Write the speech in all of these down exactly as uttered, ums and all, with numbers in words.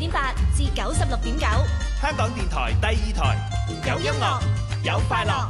點八至九十六點九， 香港電台第二台，有音樂，有快樂。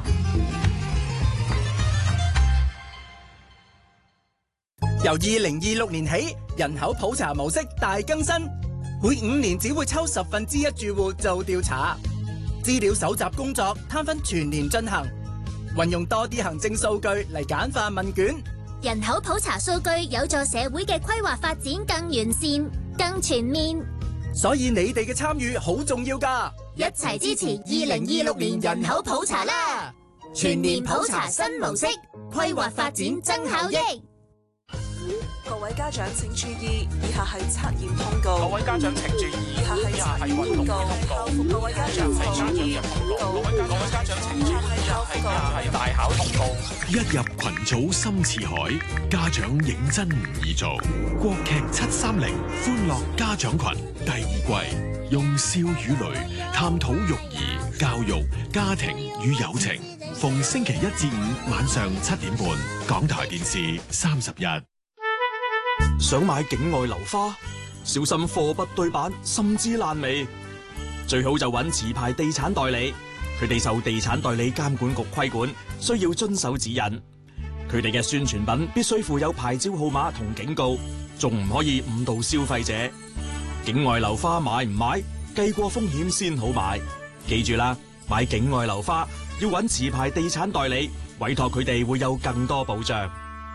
由二零二六年起，人口普查模式大更新，每五年只會抽十分之一住戶做調查，資料搜集工作攤分全年進行，運用多啲行政數據嚟簡化問卷。 人口普查數據有助社會嘅規劃發展更完善、更全面， 所以你哋嘅參與好重要㗎， 一齊支持二零二六年人口普查啦！全年普查新模式，規劃發展增效益。 各位家長請注意，以下係測驗通告。 各位家長請注意， 以下係測驗通告。各位家長請注意，各位家長請注意，以下係大考通告。 一入群組深似海，家長認真唔易做。國劇七三零歡樂家長群第二季，用笑與淚探討育兒、教育、家庭與友情。逢星期一至五晚上七點半，港台電視三十一。 想買境外樓花，小心貨不對版，甚至爛尾。最好就揾持牌地產代理，佢哋受地產代理監管局規管，需要遵守指引。佢哋嘅宣傳品必須附有牌照號碼同警告，仲唔可以誤導消費者。境外樓花買唔買，計過風險先好買。記住啦，買境外樓花要揾持牌地產代理，委託佢哋會有更多保障。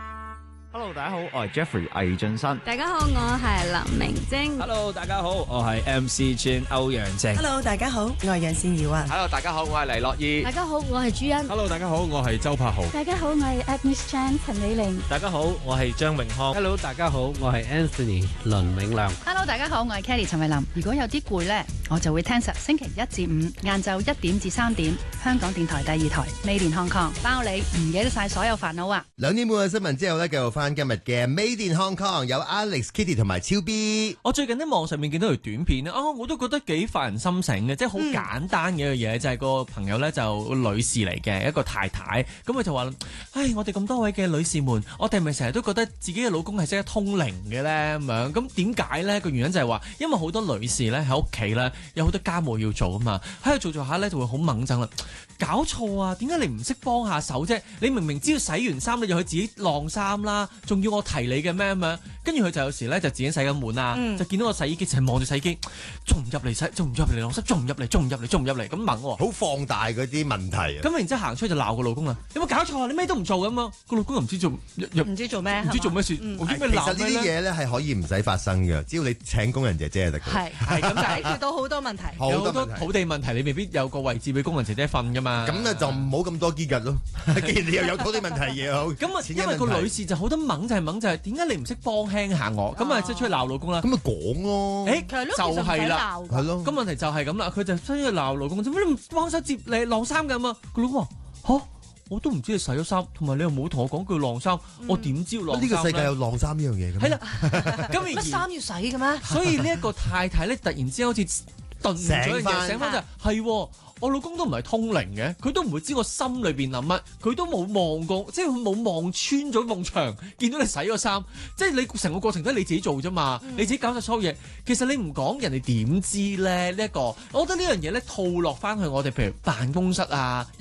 Hello， 大家好，我係 Jeffrey 魏俊生。 大家好，我係林明晶。 Hello， 大家好，我係 M C Jin 歐陽靖。 Hello， 大家好，我係楊善瑤啊。 Hello， 大家好，我係黎樂意。 大家好，我係朱茵。 Hello， 大家好，我係周柏豪。 大家好，我係 Agnes Chan 陳美玲。 大家好，我係張榮康。 Hello， 大家好，我係 Anthony 倫永亮。 Hello， 大家好，我係 Kelly 陳慧琳。如果有啲攰咧，我就會聽實星期一至五晏晝一點至三點，香港電台第二台 Made in Hong Kong，包你唔記得晒所有煩惱啊！ 兩點半嘅新聞之後咧，繼續翻今日嘅 Made in Hong Kong，有 Alex、Kitty 同埋超 B。 我最近喺網上面見到條短片咧，啊，我都覺得幾發人心醒嘅，即係好簡單嘅一個嘢，嗯、就係個朋友咧就女士嚟嘅一個太太，咁佢就話：唉，我哋咁多位嘅女士們，我哋咪成日都覺得自己嘅老公係識得通靈嘅咧咁樣，咁點解咧？個原因就係話，因為好多女士咧喺屋企咧有好多家務要做啊嘛，喺度做做下咧就會好掹憎啦。搞錯啊！點解你唔識幫下手啫？你明明知道洗完衫你就去自己晾衫啦，仲要我提你嘅咩咁樣？跟住佢就有時咧就自己洗緊碗啊，嗯、就見到個洗衣機就係望住洗衣機，仲唔入嚟洗，仲唔入嚟晾衫，仲唔入嚟，仲唔入嚟，仲唔入嚟咁猛喎！ 好放大嗰啲問題啊！ 咁然之後行出去就鬧個老公啦，有冇搞錯啊？你咩都唔做咁啊？個老公又唔知做，唔知做咩， 唔知做咩事。 嗯、 其實呢啲嘢咧係可以唔使發生嘅，只要你請工人姐姐就得嘅。 係係咁解決到好多問題。 有好多土地問題，你未必有個位置俾工人姐姐瞓噶嘛。 咁咧就唔好咁多機格咯。既然你又有土地問題嘢好， 咁啊，因為個女士就好多猛就係猛就係點解你唔識幫輕下我？咁啊即係出去鬧老公啦。 咁咪講咯。 誒，就係啦， 係咯。 咁問題就係咁啦，佢就出去鬧老公，做咩你唔幫手接你晾衫㗎嘛？個老公話嚇。我都唔知你洗咗衫，同埋你又冇同我講句晾衫，嗯、我點知晾衫咧？呢個世界有晾衫呢樣嘢嘅咩？係啦，咁乜衫要洗嘅咩？所以呢一個太太咧，突然之間好似頓咗嘢，醒翻就係、係。我老公都唔係通靈嘅，佢都唔會知我心裏邊諗乜，佢都冇望過，即係佢冇望穿咗埲牆，見到你洗咗衫，即係你成個過程都係你自己做啫嘛，嗯、你自己搞晒所有嘢，其實你唔講人哋點知咧？呢、呢、一個，我覺得呢樣嘢咧套落翻去我哋譬如辦公室啊。